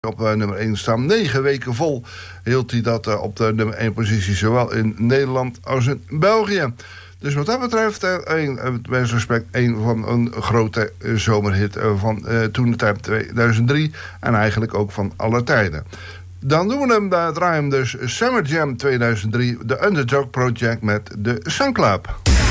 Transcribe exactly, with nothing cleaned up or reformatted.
op uh, nummer één staan. Negen weken vol hield hij dat uh, op de nummer één positie, zowel in Nederland als in België. Dus wat dat betreft, uh, een, uh, bij respect, een van een grote uh, zomerhit uh, van uh, toen de tijd tweeduizend drie en eigenlijk ook van alle tijden. Dan doen we hem, uh, draaien we hem dus Summer Jam tweeduizend drie, de Underdog Project met de Sun Club.